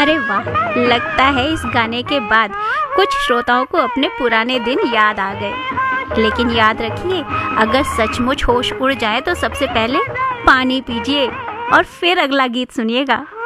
अरे वाह, लगता है इस गाने के बाद कुछ श्रोताओं को अपने पुराने दिन याद आ गए। लेकिन याद रखिए, अगर सचमुच होश उड़ जाए तो सबसे पहले पानी पीजिए और फिर अगला गीत सुनिएगा।